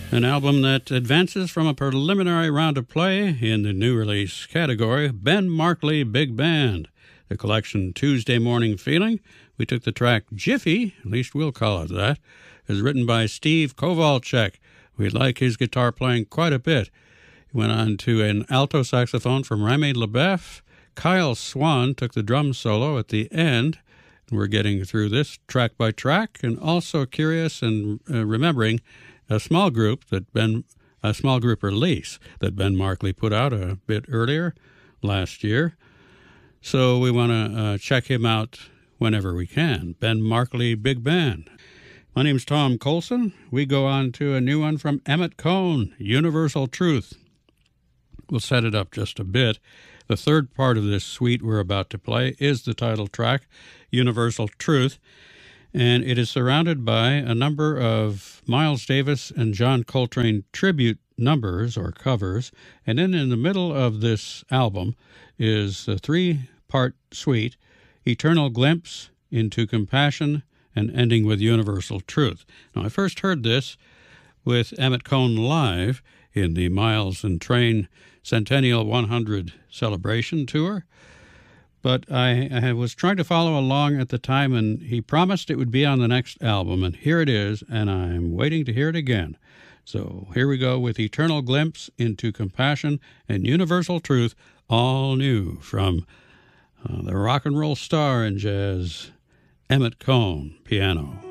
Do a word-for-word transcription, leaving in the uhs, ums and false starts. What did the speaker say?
An album that advances from a preliminary round of play in the new release category, Ben Markley Big Band. The collection Tuesday Morning Feeling. We took the track Jiffy, at least we'll call it that, is written by Steve Kovalchek. We like his guitar playing quite a bit. He went on to an alto saxophone from Remy LeBeuf. Kyle Swan took the drum solo at the end. We're getting through this track by track, and also curious and uh, remembering a small group that Ben, a small group release that Ben Markley put out a bit earlier last year. So we want to uh, check him out whenever we can. Ben Markley Big Band. My name's Tom Colson. We go on to a new one from Emmett Cohn, Universal Truth. We'll set it up just a bit. The third part of this suite we're about to play is the title track, Universal Truth, and it is surrounded by a number of Miles Davis and John Coltrane tribute numbers or covers, and then in the middle of this album is a three-part suite, Eternal Glimpse, Into Compassion, and ending with Universal Truth. Now, I first heard this with Emmett Cohn live in the Miles and Train Centennial one hundred celebration tour, but I, I was trying to follow along at the time, and he promised it would be on the next album, and here it is, and I'm waiting to hear it again. So here we go with Eternal Glimpse, Into Compassion, and Universal Truth, all new from uh, the rock and roll star in jazz, Emmett Cohn, piano.